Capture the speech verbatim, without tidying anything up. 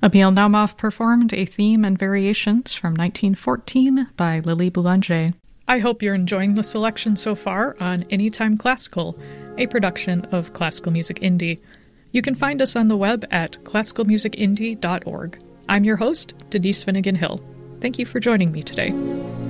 Emil Naumoff performed a theme and variations from nineteen fourteen by Lily Boulanger. I hope you're enjoying the selection so far on Anytime Classical, a production of Classical Music Indie. You can find us on the web at classical music indie dot org. I'm your host, Denise Finnegan Hill. Thank you for joining me today.